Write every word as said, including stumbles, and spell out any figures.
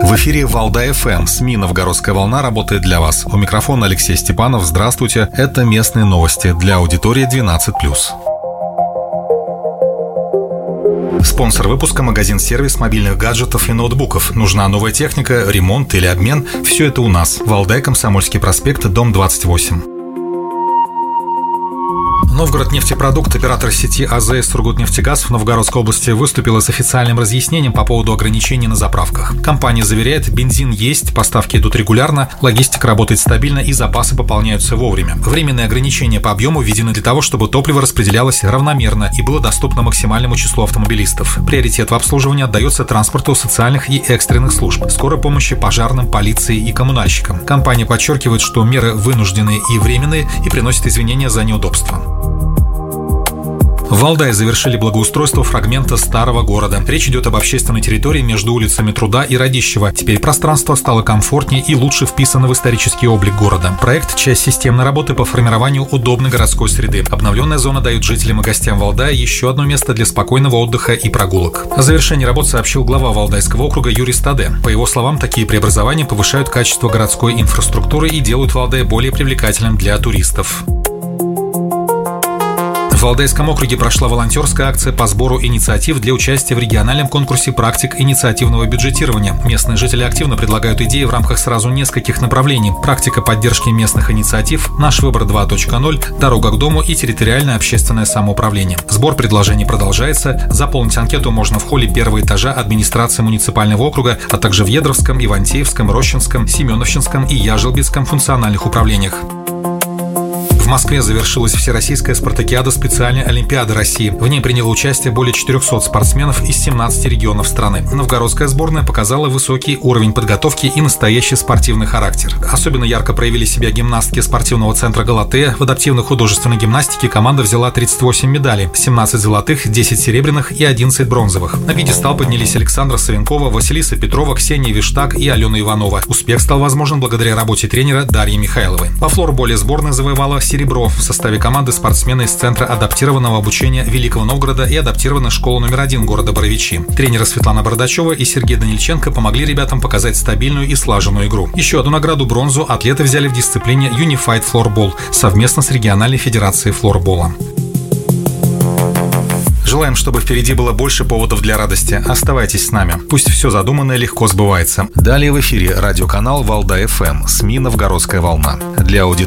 В эфире Валдай-ФМ, СМИ «Новгородская волна» работает для вас. У микрофона Алексей Степанов. Здравствуйте. Это местные новости для аудитории двенадцать плюс. Спонсор выпуска – магазин-сервис мобильных гаджетов и ноутбуков. Нужна новая техника, ремонт или обмен – все это у нас. Валдай, Комсомольский проспект, дом двадцать восемь. Новгороднефтепродукт, оператор сети АЗС «Сургутнефтегаз» в Новгородской области, выступила с официальным разъяснением по поводу ограничений на заправках. Компания заверяет, бензин есть, поставки идут регулярно, логистика работает стабильно и запасы пополняются вовремя. Временные ограничения по объему введены для того, чтобы топливо распределялось равномерно и было доступно максимальному числу автомобилистов. Приоритет в обслуживании отдается транспорту социальных и экстренных служб, скорой помощи, пожарным, полиции и коммунальщикам. Компания подчеркивает, что меры вынужденные и временные и приносит извинения за неудобства. В Валдае завершили благоустройство фрагмента старого города. Речь идет об общественной территории между улицами Труда и Радищева. Теперь пространство стало комфортнее и лучше вписано в исторический облик города. Проект – часть системной работы по формированию удобной городской среды. Обновленная зона дает жителям и гостям Валдая еще одно место для спокойного отдыха и прогулок. О завершении работ сообщил глава Валдайского округа Юрий Стаде. По его словам, такие преобразования повышают качество городской инфраструктуры и делают Валдай более привлекательным для туристов. В Валдайском округе прошла волонтерская акция по сбору инициатив для участия в региональном конкурсе практик инициативного бюджетирования. Местные жители активно предлагают идеи в рамках сразу нескольких направлений: практика поддержки местных инициатив, наш выбор два точка ноль, дорога к дому и территориальное общественное самоуправление. Сбор предложений продолжается. Заполнить анкету можно в холле первого этажа администрации муниципального округа, а также в Едровском, Ивантеевском, Рощинском, Семеновщинском и Яжелбицком функциональных управлениях. В Москве завершилась Всероссийская спартакиада специальной Олимпиады России. В ней приняло участие более четырехсот спортсменов из семнадцати регионов страны. Новгородская сборная показала высокий уровень подготовки и настоящий спортивный характер. Особенно ярко проявили себя гимнастки спортивного центра «Галатея». В адаптивной художественной гимнастике команда взяла тридцать восемь медалей: семнадцать золотых, десять серебряных и одиннадцать бронзовых. На пьедестал поднялись Александра Савенкова, Василиса Петрова, Ксения Виштаг и Алена Иванова. Успех стал возможен благодаря работе тренера Дарьи Михайловой. По флорболе сборная завоевала серебро в составе команды спортсмены из Центра адаптированного обучения Великого Новгорода и адаптированной школы номер один города Боровичи. Тренеры Светлана Бардачева и Сергей Данильченко помогли ребятам показать стабильную и слаженную игру. Еще одну награду, бронзу, атлеты взяли в дисциплине Unified Floorball совместно с региональной федерацией флорбола. Желаем, чтобы впереди было больше поводов для радости. Оставайтесь с нами. Пусть все задуманное легко сбывается. Далее в эфире радиоканал Валдай-ФМ, СМИ «Новгородская волна». Для аудитории